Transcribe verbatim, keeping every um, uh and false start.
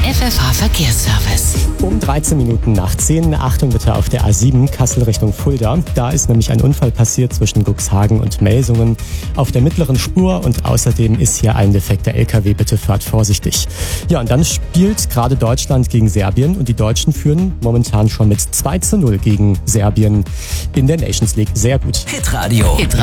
F F H-Verkehrsservice. Um dreizehn Minuten nach zehn. Achtung bitte auf der A sieben Kassel Richtung Fulda. Da ist nämlich ein Unfall passiert zwischen Cuxhagen und Melsungen auf der mittleren Spur und außerdem ist hier ein defekter L K W. Bitte fahrt vorsichtig. Ja, und dann spielt gerade Deutschland gegen Serbien und die Deutschen führen momentan schon mit zwei zu null gegen Serbien in der Nations League. Sehr gut. Hitradio. Hitradio.